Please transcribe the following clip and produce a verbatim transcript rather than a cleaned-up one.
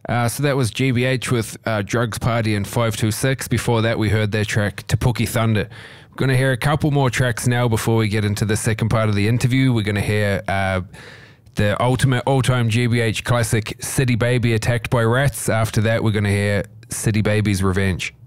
Uh, so that was G B H with uh, Drugs Party and five two six. Before that, we heard their track Te Puke Thunder. We're going to hear a couple more tracks now before we get into the second part of the interview. We're going to hear uh, the ultimate all-time G B H classic City Baby Attacked by Rats. After that, we're going to hear City Baby's Revenge.